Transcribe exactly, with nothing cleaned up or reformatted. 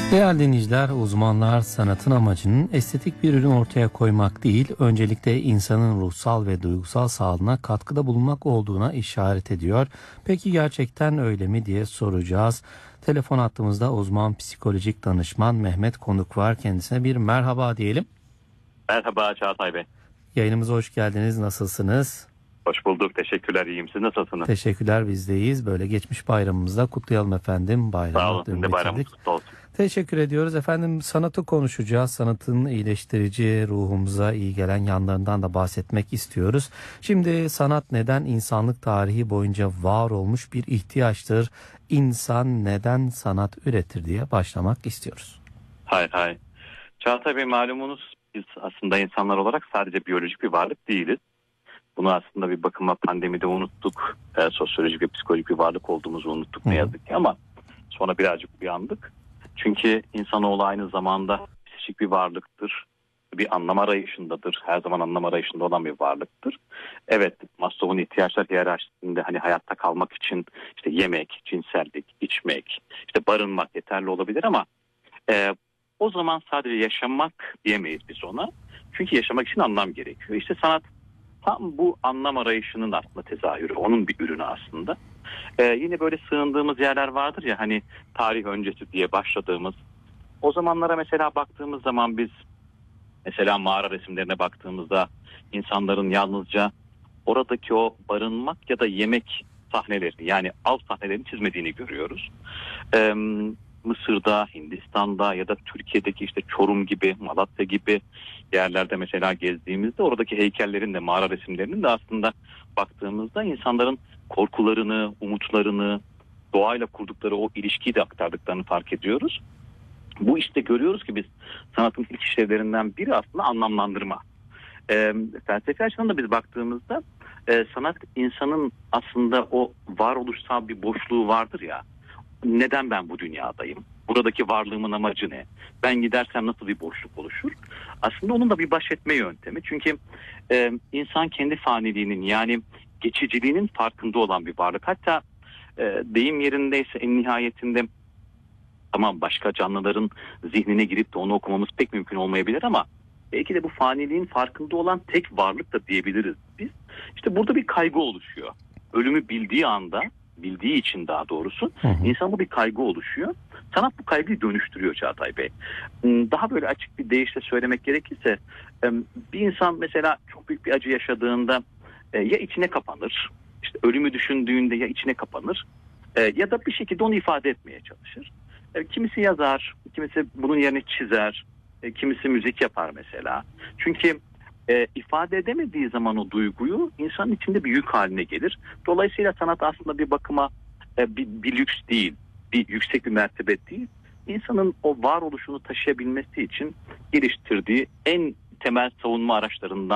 Değerli dinleyiciler, uzmanlar sanatın amacının estetik bir ürün ortaya koymak değil, öncelikle insanın ruhsal ve duygusal sağlığına katkıda bulunmak olduğuna işaret ediyor. Peki gerçekten öyle mi diye soracağız. Telefon hattımızda uzman psikolojik danışman Mehmet Konuk var. Kendisine bir merhaba diyelim. Merhaba Çağatay Bey. Yayınımıza hoş geldiniz. Nasılsınız? Hoş bulduk. Teşekkürler. İyiyim. Siz nasılsınız? Teşekkürler, bizdeyiz. Böyle geçmiş bayramımızda kutlayalım efendim. Sağ Bayramı olun. dün Sizin de bayramınız bitirdik. kutlu olsun. Teşekkür ediyoruz efendim. Sanatı konuşacağız. Sanatın iyileştirici, ruhumuza iyi gelen yanlarından da bahsetmek istiyoruz. Şimdi sanat neden insanlık tarihi boyunca var olmuş bir ihtiyaçtır? İnsan neden sanat üretir diye başlamak istiyoruz. Hayır hayır. Çağatay Bey, malumunuz biz aslında insanlar olarak sadece biyolojik bir varlık değiliz. Bunu aslında bir bakıma pandemide unuttuk. E, sosyolojik ve psikolojik bir varlık olduğumuzu unuttuk ne yazık ki, ama sonra birazcık uyandık. Çünkü insanoğlu aynı zamanda psikik bir varlıktır. Bir anlam arayışındadır. Her zaman anlam arayışında olan bir varlıktır. Evet, Maslow'un ihtiyaçlar hiyerarşisinde hani hayatta kalmak için işte yemek, cinsellik, içmek, işte barınmak yeterli olabilir, ama e, o zaman sadece yaşamak diyemeyiz biz ona. Çünkü yaşamak için anlam gerekiyor. İşte sanat tam bu anlam arayışının aslında tezahürü, onun bir ürünü aslında. Ee, yine böyle sığındığımız yerler vardır ya, hani tarih öncesi diye başladığımız. O zamanlara mesela baktığımız zaman biz mesela mağara resimlerine baktığımızda insanların yalnızca oradaki o barınmak ya da yemek sahnelerini, yani av sahnelerini çizmediğini görüyoruz. Ee, Mısır'da, Hindistan'da ya da Türkiye'deki işte Çorum gibi, Malatya gibi yerlerde mesela gezdiğimizde oradaki heykellerin de, mağara resimlerinin de aslında baktığımızda insanların korkularını, umutlarını, doğayla kurdukları o ilişkiyi de aktardıklarını fark ediyoruz. Bu işte görüyoruz ki biz sanatın ilk işlevlerinden biri aslında anlamlandırma. E, felsefi açıdan da biz baktığımızda e, sanat insanın aslında o varoluşsal bir boşluğu vardır ya. Neden ben bu dünyadayım? Buradaki varlığımın amacı ne? Ben gidersem nasıl bir boşluk oluşur? Aslında onun da bir baş etme yöntemi. Çünkü e, insan kendi faniliğinin, yani geçiciliğinin farkında olan bir varlık. Hatta e, deyim yerindeyse en nihayetinde tamam, başka canlıların zihnine girip de onu okumamız pek mümkün olmayabilir, ama belki de bu faniliğin farkında olan tek varlık da diyebiliriz biz. İşte burada bir kaygı oluşuyor. Ölümü bildiği anda, bildiği için daha doğrusu, Hı hı. insan bu bir kaygı oluşuyor. Sanat bu kaygıyı dönüştürüyor Çağatay Bey. Daha böyle açık bir deyişle söylemek gerekirse, bir insan mesela çok büyük bir acı yaşadığında ya içine kapanır, işte ölümü düşündüğünde ya içine kapanır ya da bir şekilde onu ifade etmeye çalışır. Kimisi yazar, kimisi bunun yerine çizer, kimisi müzik yapar mesela. Çünkü e, ifade edemediği zaman o duyguyu insanın içinde bir yük haline gelir. Dolayısıyla sanat aslında bir bakıma e, bir, bir lüks değil, bir yüksek bir mertebe değil. İnsanın o varoluşunu taşıyabilmesi için geliştirdiği en temel savunma araçlarından